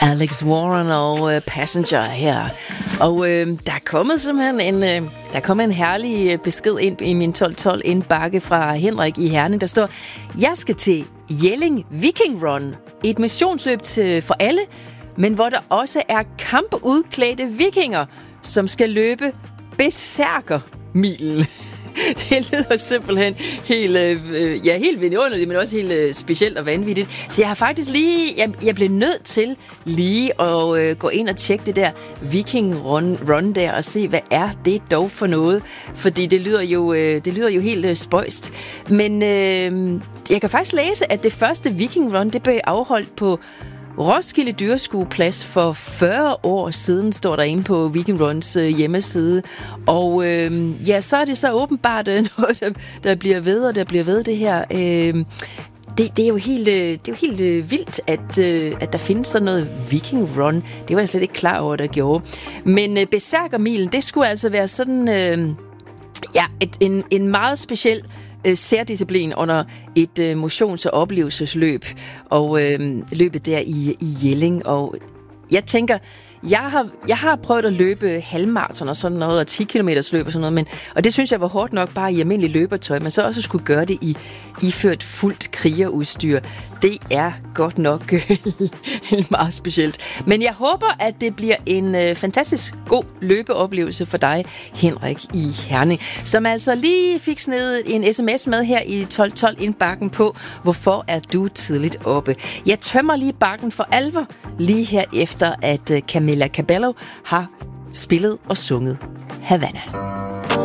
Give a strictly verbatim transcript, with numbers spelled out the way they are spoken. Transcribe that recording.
Alex Warren og uh, Passenger her. Og øh, der er kommet simpelthen en, øh, der er kommet en herlig besked ind i min tolv tolv indbakke fra Henrik i Herning. Der står, jeg skal til Jelling Viking Run. Et missionsløb til, for alle, men hvor der også er kampudklædte vikinger, som skal løbe Berserker-milen. Det lyder simpelthen helt, øh, ja, helt vidunderligt, men også helt øh, specielt og vanvittigt. Så jeg har faktisk lige, jeg, jeg blev nødt til lige at øh, gå ind og tjekke det der Viking Run, run der og se, hvad er det dog for noget? Fordi det lyder jo, øh, det lyder jo helt øh, spøjst. Men øh, jeg kan faktisk læse, at det første Viking Run, det blev afholdt på Roskilde Dyreskueplads for fyrre år siden, står der inde på Viking Runs øh, hjemmeside. Og øh, ja, så er det så åbenbart øh, noget, der, der bliver ved, og der bliver ved det her. Øh, det, det er jo helt, øh, det er jo helt øh, vildt, at, øh, at der findes sådan noget Viking Run. Det var jeg slet ikke klar over, der gjorde. Men øh, Berserker-milen, det skulle altså være sådan øh, ja, et, en, en meget speciel særdisciplin under et øh, motions- og oplevelsesløb, og øh, løbet der i, i Jelling. Og jeg tænker, jeg har, jeg har prøvet at løbe halvmaraton og sådan noget, og ti kilometers løb og sådan noget, men, og det synes jeg var hårdt nok bare i almindelig løbertøj, men så også skulle gøre det i iført fuldt krigerudstyr. Det er godt nok meget specielt. Men jeg håber, at det bliver en øh, fantastisk god løbeoplevelse for dig, Henrik i Herning, som altså lige fik snedet en sms med her i tolv tolv indbakken på, hvorfor er du tidligt oppe. Jeg tømmer lige bakken for alvor, lige her efter, at øh, Camila Cabello har spillet og sunget Havana.